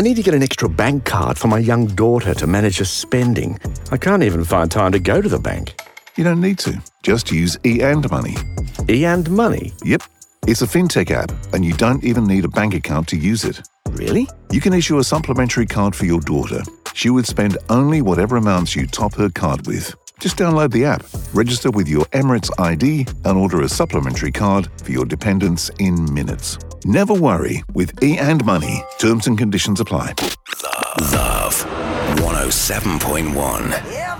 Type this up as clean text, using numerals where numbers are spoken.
I need to get an extra bank card for my young daughter to manage her spending. I can't even find time to go to the bank. You don't need to. Just use e&Money. E&Money? Yep. It's a fintech app, and you don't even need a bank account to use it. Really? You can issue a supplementary card for your daughter. She would spend only whatever amounts you top her card with. Just download the app, register with your Emirates ID, and order a supplementary card for your dependents in minutes. Never worry with e&Money. Terms and conditions apply. Love 107.1.